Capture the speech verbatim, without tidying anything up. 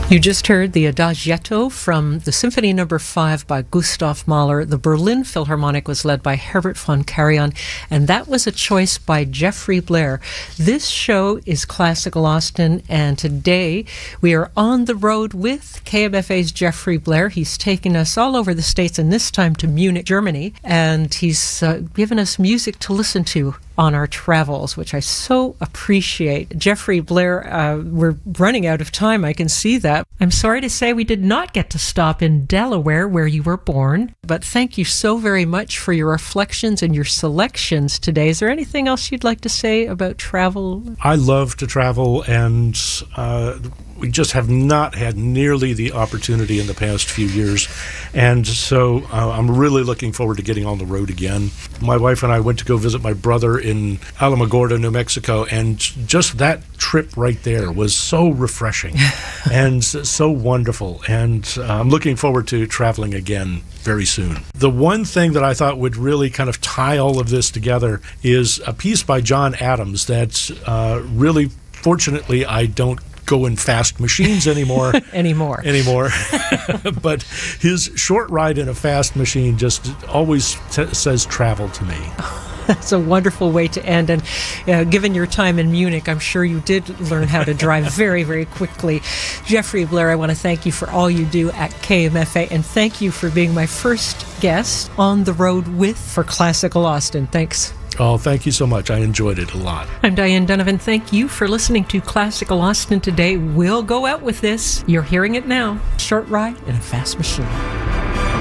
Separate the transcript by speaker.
Speaker 1: You just heard the Adagietto from the Symphony Number Five by Gustav Mahler. The Berlin Philharmonic was led by Herbert von Karajan, and that was a choice by Jeffrey Blair. This show is Classical Austin, and today we are on the road with K M F A's Jeffrey Blair. He's taken us all over the States, and this time to Munich, Germany, and he's uh, given us music to listen to on our travels, which I so appreciate. Jeffrey Blair, uh, we're running out of time. I can see that. I'm sorry to say we did not get to stop in Delaware, where you were born, but thank you so very much for your reflections and your selections today. Is there anything else you'd like to say about travel?
Speaker 2: I love to travel, and uh, we just have not had nearly the opportunity in the past few years. And so uh, I'm really looking forward to getting on the road again. My wife and I went to go visit my brother in Alamogordo, New Mexico, and just that trip right there was so refreshing and so wonderful. And uh, I'm looking forward to traveling again very soon. The one thing that I thought would really kind of tie all of this together is a piece by John Adams that uh, really, fortunately, I don't go in fast machines anymore.
Speaker 1: anymore.
Speaker 2: Anymore. But his short ride in a fast machine just always t- says travel to me.
Speaker 1: That's a wonderful way to end. And uh, given your time in Munich, I'm sure you did learn how to drive very, very quickly. Jeffrey Blair, I want to thank you for all you do at K M F A, and thank you for being my first guest on the road with for Classical Austin. Thanks.
Speaker 2: Oh, thank you so much. I enjoyed it a lot.
Speaker 1: I'm Diane Donovan. Thank you for listening to Classical Austin today. We'll go out with this. You're hearing it now. Short ride in a fast machine.